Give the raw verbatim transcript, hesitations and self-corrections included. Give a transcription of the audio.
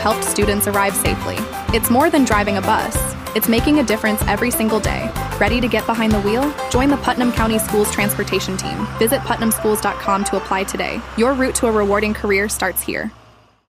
helped students arrive safely. It's more than driving a bus. It's making a difference every single day. Ready to get behind the wheel? Join the Putnam County Schools Transportation Team. Visit putnam schools dot com to apply today. Your route to a rewarding career starts here.